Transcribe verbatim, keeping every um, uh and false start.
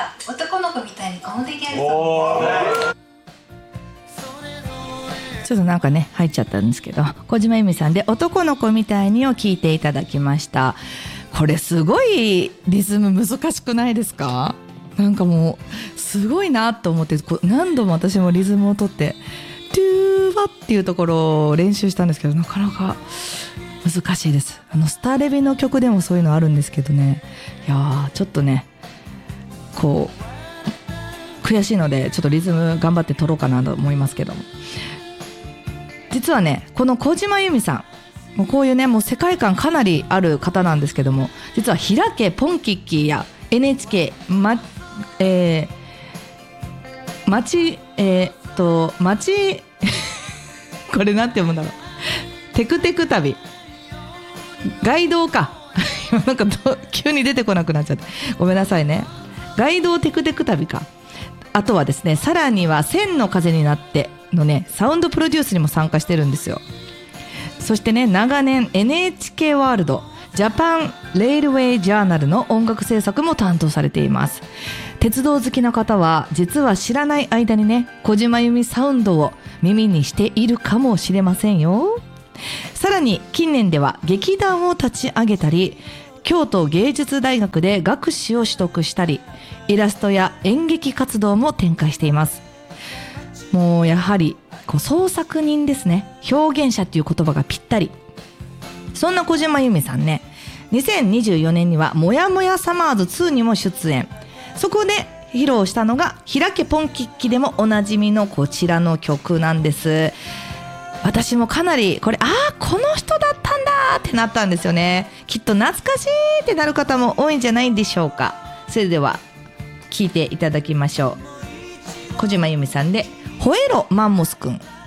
は男の子みたいにこの出来上がりちょっとなんかね入っちゃったんですけど、小島由美さんで男の子みたいにを聞いていただきました。これすごいリズム難しくないですか？なんかもうすごいなと思って、こう何度も私もリズムを取ってトゥーワっていうところを練習したんですけど、なかなか難しいです。あのスターレビの曲でもそういうのあるんですけどね、いやーちょっとねこう悔しいのでちょっとリズム頑張って取ろうかなと思いますけども、実はねこの小島由美さんもうこういうねもう世界観かなりある方なんですけども、実はひらけポンキッキーや エヌエイチケー ま、えー、町えー、っと町これなんて読むんだろう、テクテク旅ガイドか今なんか急に出てこなくなっちゃってごめんなさいね。ガイドテクテク旅か。あとはですね、さらには千の風になってのねサウンドプロデュースにも参加してるんですよ。そしてね長年 エヌエイチケー ワールドジャパンレールウェイジャーナルの音楽制作も担当されています。鉄道好きな方は実は知らない間にね小島由美サウンドを耳にしているかもしれませんよ。さらに近年では劇団を立ち上げたり、京都芸術大学で学士を取得したり、イラストや演劇活動も展開しています。もうやはりこう創作人ですね。表現者っていう言葉がぴったり。そんな小島由美さんね、にせんにじゅうよねんにはもやもやサマーズツーにも出演。そこで披露したのがひらけポンキッキでもおなじみのこちらの曲なんです。私もかなりこれあーこの人だったんだってなったんですよね。きっと懐かしいってなる方も多いんじゃないでしょうか。それでは聴いていただきましょう。小島由美さんで吠えろマンモスくん。